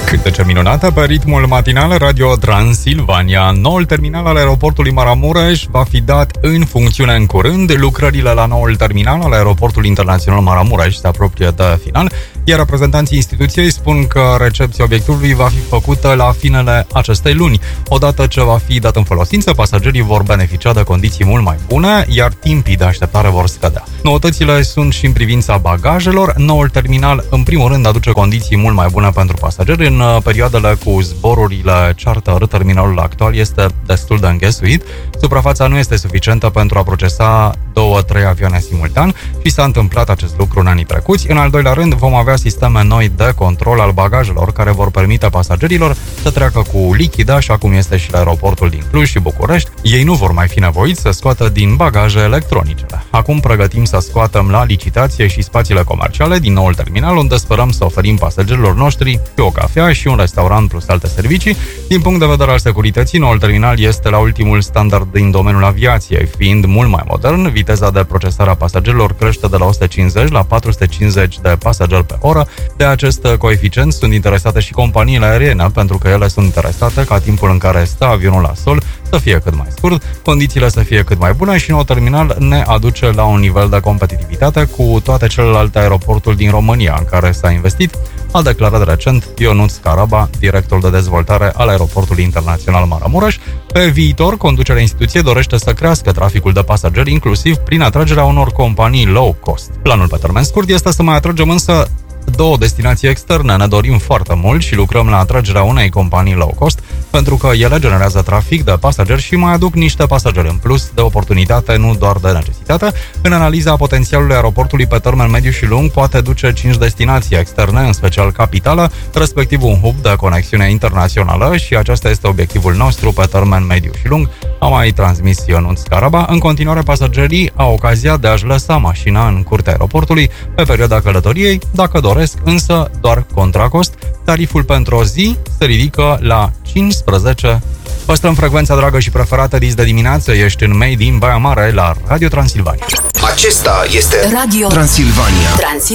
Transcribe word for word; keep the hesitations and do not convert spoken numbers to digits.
Cântece minunată pe ritmul matinal Radio Transilvania. Noul terminal al aeroportului Maramureș va fi dat în funcțiune în curând. Lucrările la noul terminal al aeroportului internațional Maramureș se apropie de final, iar reprezentanții instituției spun că recepția obiectivului va fi făcută la finele acestei luni. Odată ce va fi dat în folosință, pasagerii vor beneficia de condiții mult mai bune, iar timpii de așteptare vor scădea. Noutățile sunt și în privința bagajelor. Noul terminal, în primul rând, aduce condiții mult mai bune pentru pasageri. În perioadele cu zborurile charter, terminalul actual este destul de înghesuit. Suprafața nu este suficientă pentru a procesa două, trei avioane simultan și s-a întâmplat acest lucru în anii trecuți. În al doilea rând, vom avea sisteme noi de control al bagajelor care vor permite pasagerilor să treacă cu lichide, așa cum este și la aeroportul din Cluj și București. Ei nu vor mai fi nevoiți să scoată din bagaje electronicele. Acum pregătim să scoatem la licitație și spațiile comerciale din noul terminal, unde sperăm să oferim pasagerilor noștri și o cafea și un restaurant plus alte servicii. Din punct de vedere al securității, noul terminal este la ultimul standard din domeniul aviației, fiind mult mai modern. Viteza de procesare a pasagerilor crește de la o sută cincizeci la patru sute cincizeci de pasageri pe oră. De acest coeficient sunt interesate și companiile aeriene, pentru că ele sunt interesate ca timpul în care stă avionul la sol să fie cât mai scurt, condițiile să fie cât mai bune și nou terminal ne aduce la un nivel de competitivitate cu toate celelalte aeroporturi din România în care s-a investit, a declarat recent Ionuț Caraba, director de dezvoltare al aeroportului internațional Maramureș. Pe viitor, conducerea instituției dorește să crească traficul de pasageri, inclusiv prin atragerea unor companii low cost. Planul pe termen scurt este să mai atragem însă două destinații externe. Ne dorim foarte mult și lucrăm la atragerea unei companii low cost, pentru că ele generează trafic de pasageri și mai aduc niște pasageri în plus, de oportunitate, nu doar de necesitate. În analiza potențialului aeroportului pe termen mediu și lung poate duce cinci destinații externe, în special capitală, respectiv un hub de conexiune internațională, și acesta este obiectivul nostru pe termen mediu și lung, a mai transmis Ionuț Caraba. În continuare, pasagerii au ocazia de a-și lăsa mașina în curtea aeroportului pe perioada călătoriei, dacă doresc, însă doar contra cost. Tariful pentru o zi se ridică la cincisprezece. Păstrăm frecvența dragă și preferată dis de dimineață. Ești în Made in Baia Mare la Radio Transilvania. Acesta este Radio Transilvania. Transilvania.